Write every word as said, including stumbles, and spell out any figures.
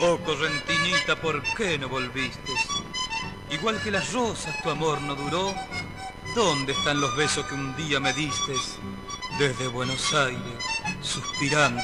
Oh correntinita, ¿por qué no volviste? Igual que las rosas tu amor no duró. ¿Dónde están los besos que un día me diste? Desde Buenos Aires, suspirando